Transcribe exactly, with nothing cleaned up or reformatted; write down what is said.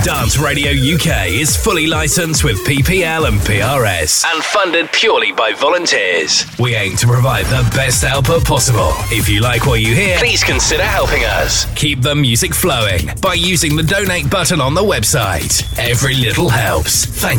Dance Radio U K is fully licensed with P P L and P R S and funded purely by volunteers. We aim to provide the best output possible. If you like what you hear, please consider helping us. Keep the music flowing by using the donate button on the website. Every little helps. Thank